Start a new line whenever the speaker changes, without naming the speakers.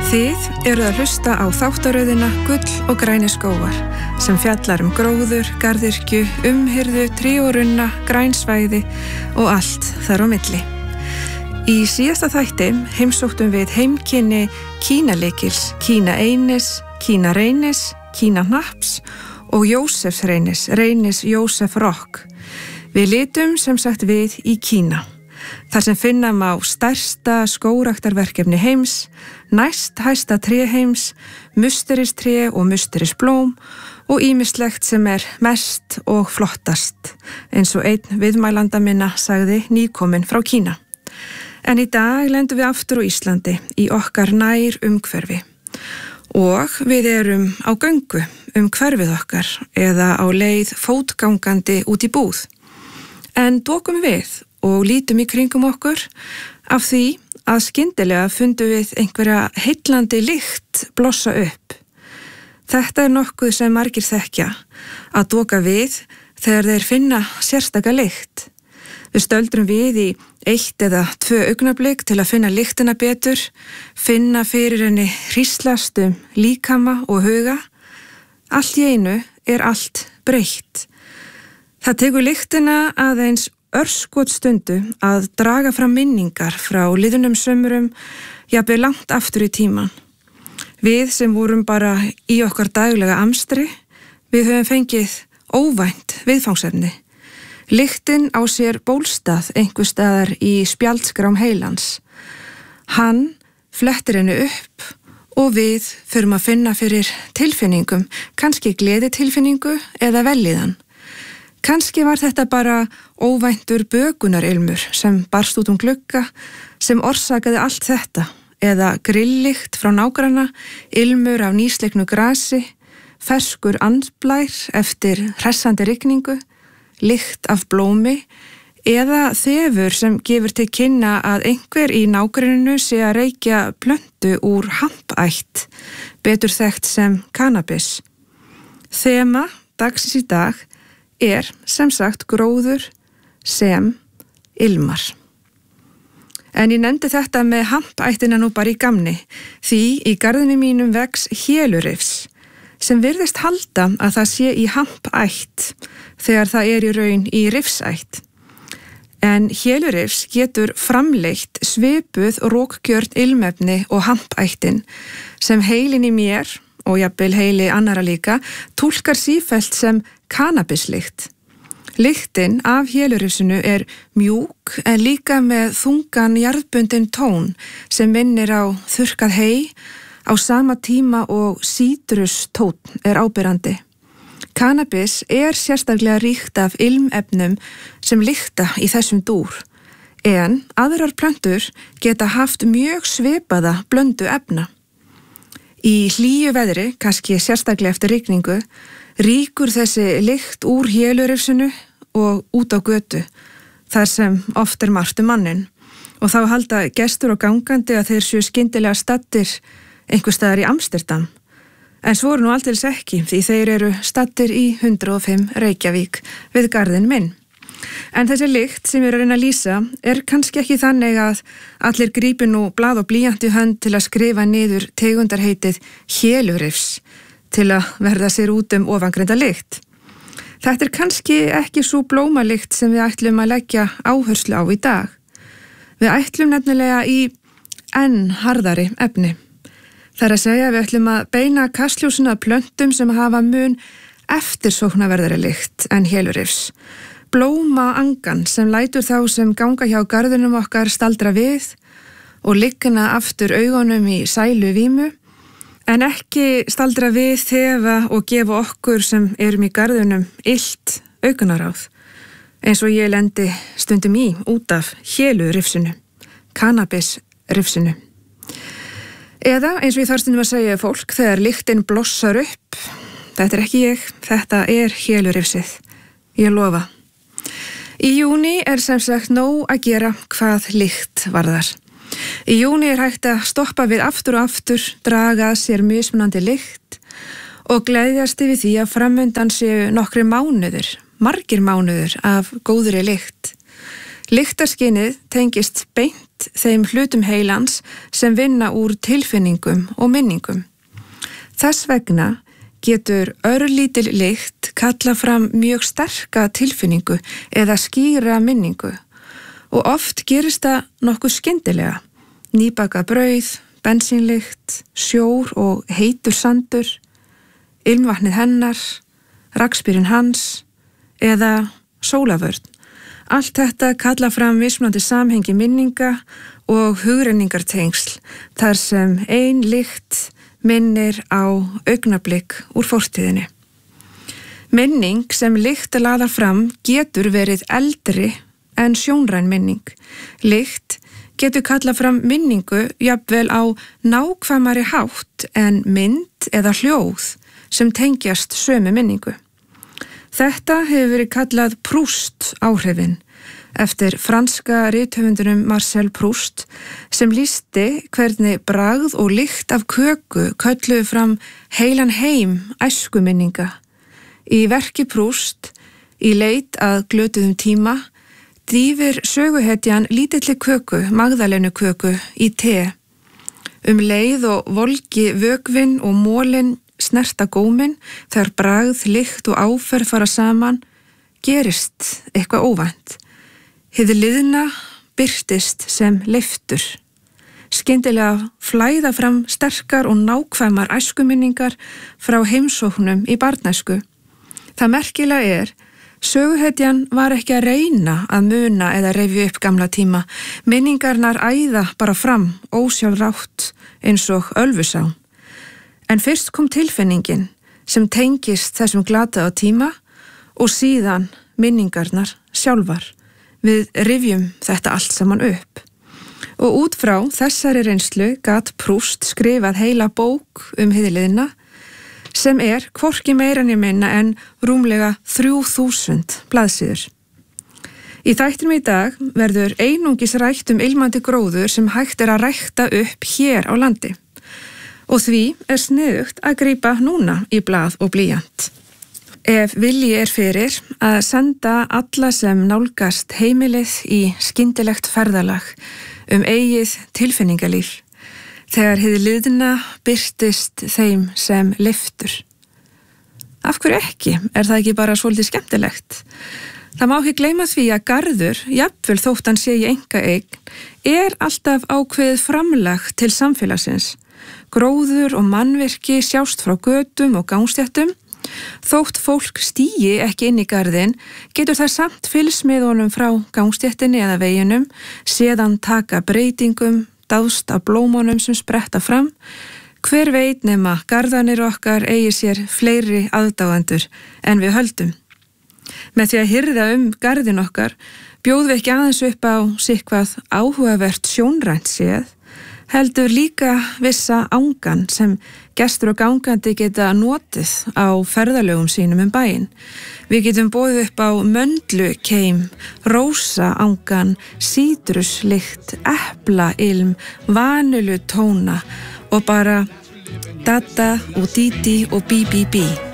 Þið eruð að hlusta á þáttaröðina Gull og græni skógar sem fjallar gróður, garðyrkju, umhirðu, tré og runna, grænsvæði og allt þar á milli. Í síðasta þætti heimsóttum við heimkynni Kínalykils, Kína Einis, Kína Reynis, Kína Hnapps og Jósefs Reynis, Reynis Jósef Rock. Við litum sem sagt við í Kína. Þar sem finna má stærsta skógræktarverkefni heims, næst hæsta tré heims, musteristré og musterisblóm og ýmislegt sem mest og flottast, eins og einn viðmælanda minna sagði nýkominn frá Kína. En í dag lendum við aftur á Íslandi í okkar nær umhverfi og við erum á göngu hverfið okkar eða á leið fótgangandi út í búð. En dokum við og lítum í kringum okkur af því að skyndilega fundum við einhverja heillandi lykt blossa upp. Þetta nokkuð sem margir þekkja, að doka við þegar þeir finna sérstaka lykt. Við stöldrum við í 1 eða 2 augnablik til að finna lyktina betur, finna fyrir henni hríslast líkama og huga. Allt í einu allt breytt. Það tekur lyktina aðeins örskotstundu að draga fram minningar frá liðnum sömurum, jafnvel langt aftur í tíman. Við sem vorum bara í okkar daglega amstri, við höfum fengið óvænt viðfangsefni. Lyktin á sér bólstað einhvers staðar í spjaldskrám heilans. Hann flettir henni upp og við förum að finna fyrir tilfinningum, kannski gleðitilfinningu eða vellíðan. Kannski var þetta bara óvæntur bökunarilmur sem barst út glugga sem orsakaði allt þetta, eða grilllykt frá nágranna, ilmur af nýsleiknu grasi, ferskur andblær eftir hressandi rigningu, lykt af blómi eða þefur sem gefur til kynna að einhver í nágranninu sé að reykja plöntu úr hampætt, betur þekkt sem kannabis. Þema dagsins í dag sem sagt gróður sem ilmar. En ég nefndi þetta með hampættina nú bara í gamni, því í garðinu mínum vex hélurifs, sem virðist halda að það sé í hampætt þegar það í raun í rifsætt. En hélurifs getur framleitt svipuð rókgjörn ilmefni og hampættin sem heilin í mér, og jafnvel heili annara líka, túlkar sífellt sem kannabislykt. Lyktin af hélurifsinu mjúk en líka með þungan jarðbundinn tón sem minnir á þurrkað hey á sama tíma og sítrustónn áberandi. Kannabis sérstaklega ríkt af ilmefnum sem lykta í þessum dúr, en aðrar plöntur geta haft mjög svipaða blöndu efna. Í hlýju veðri, kannski sérstaklega eftir rigningu, ríkur þessi lykt úr hélurifsinu og út á götu, þar sem oft margt mannin. Og þá halda gestur og gangandi að þeir séu skyndilega staddir einhvers staðar í Amsterdam. En svo nú aldeilis ekki, því þeir eru staddir í 105 Reykjavík við garðinn minn. En þessi lykt sem ég að reyna að lýsa kannski ekki þannig að allir grípi nú blað og blýant í hönd til að skrifa niður tegundarheitið hélurifs til að verða sér út ofangreinda lykt. Þetta kannski ekki svo blómalykt sem við ætlum að leggja áherslu á í dag. Við ætlum nefnilega í enn harðari efni. Það að segja við ætlum að beina kastljósinu að plöntum sem hafa mun eftirsóknarverðari lykt en hélurifs. Blóma angan sem lætur þá sem ganga hjá garðinum okkar staldra við og liggna aftur augunum í sælu vímu, en ekki staldra við þefa og gefa okkur sem erum í garðinum illt augunaráð, eins og ég lendi stundum í út af hélurifsinu, kannabisrifsinu. Eða eins og ég þarf stundum að segja fólk þegar lyktin blossar upp, þetta ekki ég, þetta hélurifsið, ég lofa. Í júní sem sagt nóg að gera hvað lykt varðar. Í júní hægt að stoppa við aftur og aftur, draga að sér mismunandi lykt og gleðjast yfir því að framundan séu nokkrir mánuðir, margir mánuðir af góðri lykt. Lyktarskynið tengist beint tengt þeim hlutum heilans sem vinna úr tilfinningum og minningum. Þess vegna getur örlítil lykt kalla fram mjög sterka tilfinningu eða skýra minningu og oft gerist það nokkuð skyndilega. Nýbakað brauð, bensínlykt, sjór og heitur sandur, ilmvatnið hennar, rakspírinn hans eða sólavörn. Allt þetta kalla fram mismunandi samhengi minninga og hugrenningartengsl þar sem ein lykt minnir á augnablik úr fortíðinni. Minning sem lykt laðar fram getur verið eldri en sjónræn minning. Lykt getur kallað fram minningu jafnvel á nákvæmari hátt en mynd eða hljóð sem tengjast sömu minningu. Þetta hefur verið kallað Proust áhrifin eftir franska rithöfundinum Marcel Proust sem lýsti hvernig bragð og lykt af köku kölluðu fram heilan heim æskuminninga. Í verki Proust, í leit að glötuðum tíma, dýfir söguhetjan lítilli köku, Magdalenuköku, í te. Leið og volgi vökvinn og mólinn snerta góminn þegar bragð, lykt og áferð fara saman, gerist eitthvað óvænt. Hið liðna birtist sem leiftur. Skyndilega flæða fram sterkar og nákvæmar æskuminningar frá heimsóknum í barnæsku. Það merkilega söguhetjan var ekki að reyna að muna eða rifja upp gamla tíma. Minningarnar æða bara fram, ósjálfrátt eins og Ölfusá. En fyrst kom tilfinningin sem tengist þessum glataða tíma og síðan minningarnar sjálfar. Við rifjum þetta allt saman upp. Og út frá þessari reynslu gat Proust skrifað heila bók hið liðna sem hvorki meira né minna en rúmlega 3000 blaðsíður. Í þættinum í dag verður einungis rætt ilmandi gróður sem hægt að rækta upp hér á landi. Og því sniðugt að grípa núna í blað og blýant. Ef vilji fyrir að senda alla sem nálgast heimilið í skyndilegt ferðalag eigið tilfinningalíf, þegar hið liðna birtist þeim sem leiftur. Af hverju ekki? Það ekki bara svolítið skemmtilegt? Það má ekki gleyma því að garður, jafnvel þótt hann sé í einkaeign, alltaf ákveðið framlag til samfélagsins. Gróður og mannvirki sjást frá götum og gangstéttum. Þótt fólk stígi ekki inn í garðinn, getur það samt fylgst með honum frá gangstéttinni eða veginum, séðan taka breytingum, dást af blómunum sem spretta fram. Hver veit nema garðanir okkar eigi sér fleiri aðdáendur en við höldum. Með því að hirða garðin okkar bjóðum við ekki aðeins upp á sitthvað áhugavert sjónrænt séð, heldur líka vissa angan sem gestur og gangandi geta notið á ferðalögum sínum bæinn. Við getum boðið upp á möndlukeim, rósaangan, sítruslykt, eplailm, vanilutóna og bara dada og díti og bí bí bí.